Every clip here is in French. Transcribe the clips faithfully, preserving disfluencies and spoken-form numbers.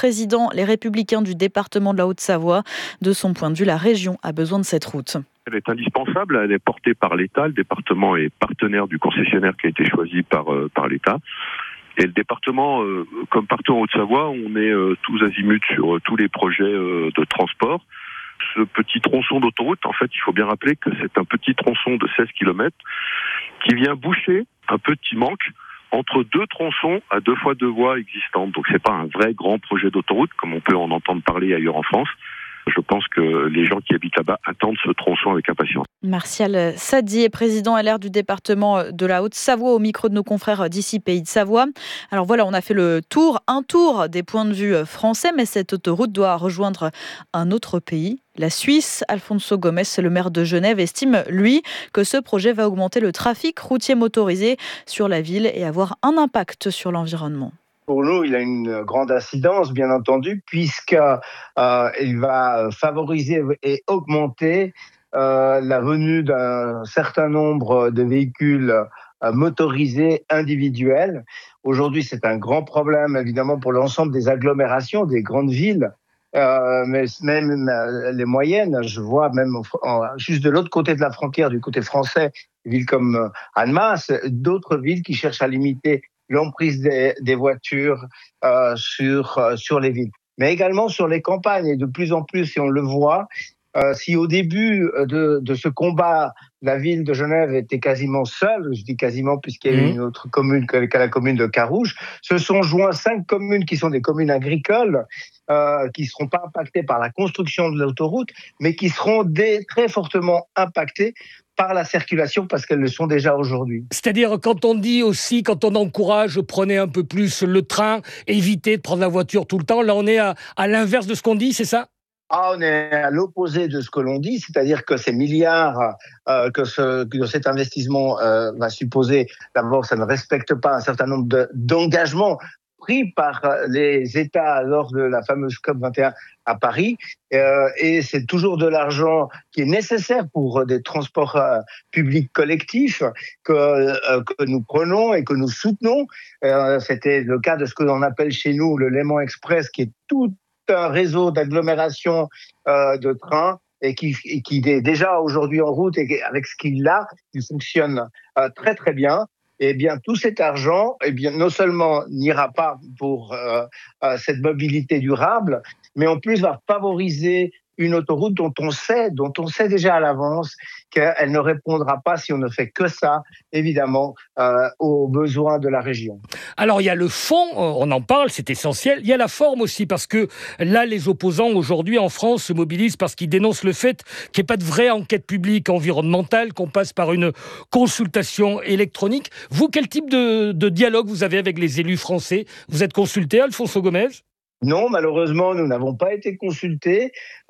président Les Républicains du département de la Haute-Savoie. De son point de vue, la région a besoin de cette route. Elle est indispensable, elle est portée par l'État. Le département est partenaire du concessionnaire qui a été choisi par, euh, par l'État. Et le département, euh, comme partout en Haute-Savoie, on est euh, tous azimuts sur euh, tous les projets euh, de transport. Ce petit tronçon d'autoroute, en fait, il faut bien rappeler que c'est un petit tronçon de seize kilomètres qui vient boucher un petit manque entre deux tronçons à deux fois deux voies existantes. Donc c'est pas un vrai grand projet d'autoroute, comme on peut en entendre parler ailleurs en France. Je pense que les gens qui habitent là-bas attendent ce tronçon avec impatience. Martial Sadi est président L R du département de la Haute-Savoie au micro de nos confrères d'ici Pays de Savoie. Alors voilà, on a fait le tour, un tour des points de vue français, mais cette autoroute doit rejoindre un autre pays, la Suisse. Alfonso Gomez, le maire de Genève, estime, lui, que ce projet va augmenter le trafic routier motorisé sur la ville et avoir un impact sur l'environnement. Pour nous, il a une grande incidence, bien entendu, puisqu'il euh, va favoriser et augmenter euh, la venue d'un certain nombre de véhicules euh, motorisés individuels. Aujourd'hui, c'est un grand problème, évidemment, pour l'ensemble des agglomérations, des grandes villes, euh, mais même les moyennes. Je vois même en, juste de l'autre côté de la frontière, du côté français, des villes comme Annemasse, d'autres villes qui cherchent à limiter l'emprise des, des voitures euh, sur, euh, sur les villes, mais également sur les campagnes. Et de plus en plus, si on le voit, euh, si au début de, de ce combat, la ville de Genève était quasiment seule, je dis quasiment puisqu'il y a eu une autre commune que, que la commune de Carouge, se sont joints cinq communes qui sont des communes agricoles, euh, qui ne seront pas impactées par la construction de l'autoroute, mais qui seront des, très fortement impactées par la circulation, parce qu'elles le sont déjà aujourd'hui. C'est-à-dire, quand on dit aussi, quand on encourage, prenez un peu plus le train, évitez de prendre la voiture tout le temps, là on est à, à l'inverse de ce qu'on dit, c'est ça ? Ah, on est à l'opposé de ce que l'on dit, c'est-à-dire que ces milliards euh, que, ce, que cet investissement euh, va supposer, d'abord, ça ne respecte pas un certain nombre de, d'engagements pris par les États lors de la fameuse COP vingt et un à Paris, euh, et c'est toujours de l'argent qui est nécessaire pour des transports euh, publics collectifs que, euh, que nous prenons et que nous soutenons. Euh, c'était le cas de ce que l'on appelle chez nous le Léman Express, qui est tout un réseau d'agglomération euh, de trains et qui, et qui est déjà aujourd'hui en route, et avec ce qu'il a, il fonctionne euh, très très bien. Eh bien, tout cet argent, eh bien, non seulement n'ira pas pour euh, euh, cette mobilité durable, mais en plus va favoriser une autoroute dont on sait, dont on sait déjà à l'avance qu'elle ne répondra pas, si on ne fait que ça, évidemment, euh, aux besoins de la région. Alors, il y a le fond, on en parle, c'est essentiel. Il y a la forme aussi, parce que là, les opposants aujourd'hui en France se mobilisent parce qu'ils dénoncent le fait qu'il n'y ait pas de vraie enquête publique environnementale, qu'on passe par une consultation électronique. Vous, quel type de, de dialogue vous avez avec les élus français ? Vous êtes consulté, Alfonso Gomez ? Non, malheureusement, nous n'avons pas été consultés.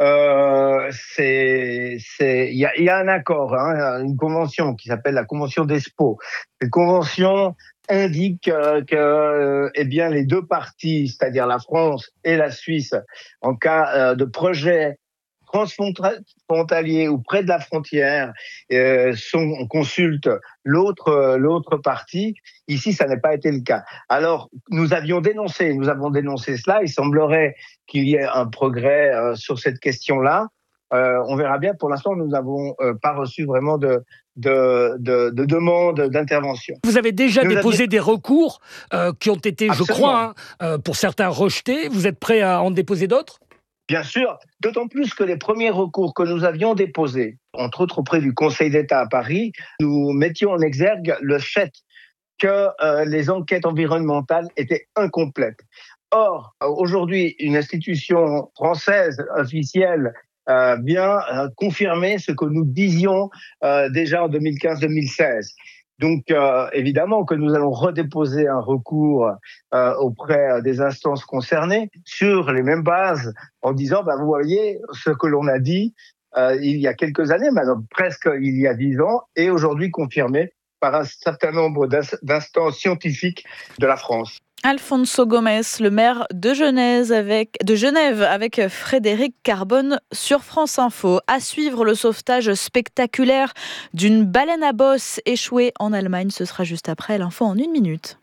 Euh, c'est, c'est, il y a, y a un accord, hein, une convention qui s'appelle la convention d'Espoo. Cette convention indique euh, que, euh, eh bien, les deux parties, c'est-à-dire la France et la Suisse, en cas euh, de projet transfrontalier ou près de la frontière, euh, sont, on consulte l'autre, l'autre partie. Ici, ça n'a pas été le cas. Alors, nous avions dénoncé, nous avons dénoncé cela. Il semblerait qu'il y ait un progrès euh, sur cette question-là. Euh, on verra bien. Pour l'instant, nous n'avons euh, pas reçu vraiment de, de, de, de demande d'intervention. Vous avez déjà nous déposé avions... des recours euh, qui ont été, Absolument. je crois, hein, euh, pour certains rejetés. Vous êtes prêt à en déposer d'autres ? Bien sûr, d'autant plus que les premiers recours que nous avions déposés, entre autres auprès du Conseil d'État à Paris, nous mettions en exergue le fait que euh, les enquêtes environnementales étaient incomplètes. Or, aujourd'hui, une institution française officielle euh, vient euh, confirmer ce que nous disions euh, déjà en deux mille quinze deux mille seize. Donc, euh, évidemment que nous allons redéposer un recours euh, auprès des instances concernées sur les mêmes bases, en disant, bah, vous voyez, ce que l'on a dit euh, il y a quelques années, maintenant presque il y a dix ans, est aujourd'hui confirmé par un certain nombre d'instances scientifiques de la France. Alfonso Gomez, le maire de Genève avec, de Genève avec Frédéric Carbone sur France Info. À suivre le sauvetage spectaculaire d'une baleine à bosse échouée en Allemagne. Ce sera juste après l'info en une minute.